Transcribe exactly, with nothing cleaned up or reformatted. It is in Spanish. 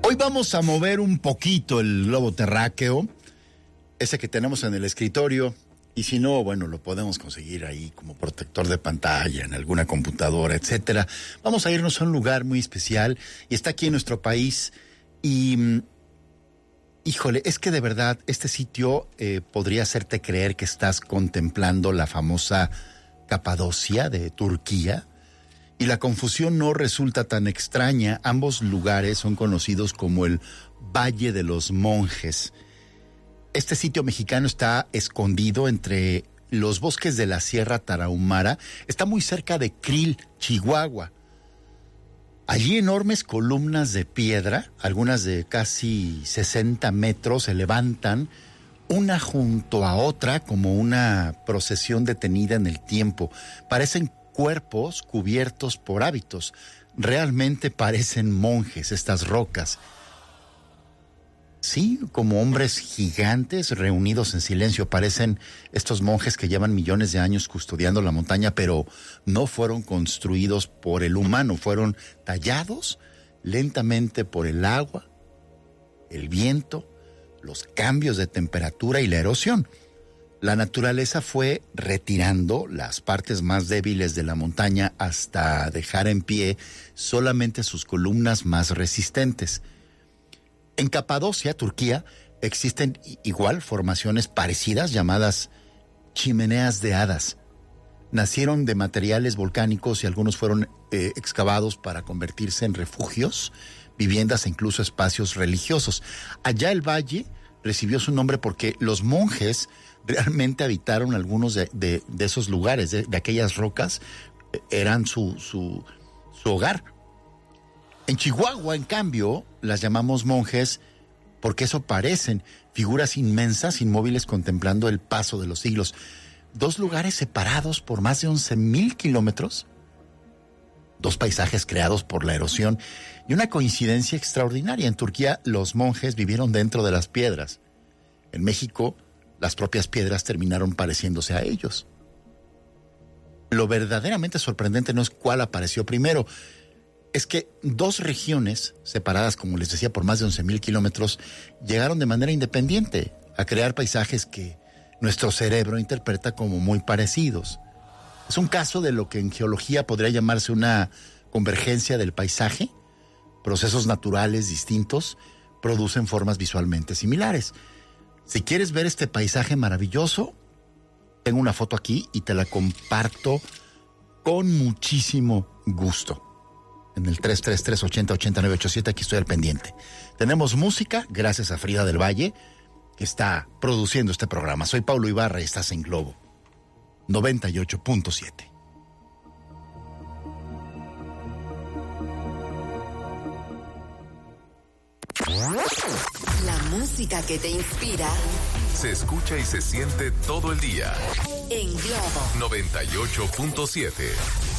Hoy vamos a mover un poquito el globo terráqueo, ese que tenemos en el escritorio, y si no, bueno, lo podemos conseguir ahí como protector de pantalla, en alguna computadora, etcétera. Vamos a irnos a un lugar muy especial, y está aquí en nuestro país, y... Híjole, es que de verdad este sitio eh, podría hacerte creer que estás contemplando la famosa Capadocia de Turquía, y la confusión no resulta tan extraña. Ambos lugares son conocidos como el Valle de los Monjes. Este sitio mexicano está escondido entre los bosques de la Sierra Tarahumara, está muy cerca de Krill, Chihuahua. Allí enormes columnas de piedra, algunas de casi sesenta metros, se levantan una junto a otra como una procesión detenida en el tiempo. Parecen cuerpos cubiertos por hábitos. Realmente parecen monjes estas rocas. Sí, como hombres gigantes reunidos en silencio. Parecen estos monjes que llevan millones de años custodiando la montaña, pero no fueron construidos por el humano, fueron tallados lentamente por el agua, el viento, los cambios de temperatura y la erosión. La naturaleza fue retirando las partes más débiles de la montaña hasta dejar en pie solamente sus columnas más resistentes. En Capadocia, Turquía, existen igual formaciones parecidas llamadas chimeneas de hadas. Nacieron de materiales volcánicos y algunos fueron eh, excavados para convertirse en refugios, viviendas e incluso espacios religiosos. Allá el valle recibió su nombre porque los monjes realmente habitaron algunos de, de, de esos lugares, de, de aquellas rocas, eh, eran su, su, su hogar. En Chihuahua, en cambio, las llamamos monjes porque eso parecen figuras inmensas, inmóviles, contemplando el paso de los siglos. Dos lugares separados por más de once mil kilómetros, dos paisajes creados por la erosión y una coincidencia extraordinaria. En Turquía, los monjes vivieron dentro de las piedras. En México, las propias piedras terminaron pareciéndose a ellos. Lo verdaderamente sorprendente no es cuál apareció primero, es que dos regiones separadas, como les decía, por más de once mil kilómetros, llegaron de manera independiente a crear paisajes que nuestro cerebro interpreta como muy parecidos. Es un caso de lo que en geología podría llamarse una convergencia del paisaje. Procesos naturales distintos producen formas visualmente similares. Si quieres ver este paisaje maravilloso, tengo una foto aquí y te la comparto con muchísimo gusto. En el tres tres tres, ochenta, ochenta y nueve, ochenta y siete, aquí estoy al pendiente. Tenemos música, gracias a Frida del Valle, que está produciendo este programa. Soy Paulo Ibarra y estás en Globo noventa y ocho punto siete. La música que te inspira se escucha y se siente todo el día. En Globo noventa y ocho punto siete.